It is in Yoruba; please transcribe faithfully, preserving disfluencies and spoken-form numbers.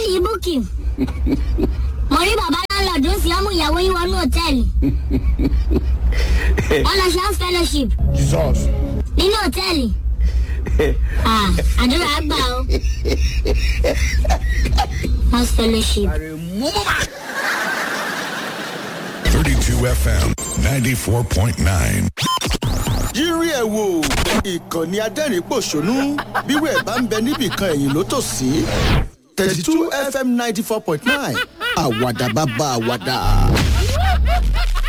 yìí búkì. Mo rí bàbá láńlọ́ọ̀dù sí ọmú ìyàwó yín wọnú hòtẹ́ẹ̀lì. Wọ́n lọ ṣe house fellowship. Jesus. Nínú hòtẹ́ẹ̀lì. Ah, àdúrà gbà o. House fellowship. thirty-two F M ninety-four point nine. Yírí ẹ̀ wò ìkànnì adẹ́rìn-pòṣónú bírò ẹ̀ bá ń bẹ níbìkan ẹ̀yìn ló tò sí thirty-two F M ninety-four point nine àwàdà bàbá àwàdà.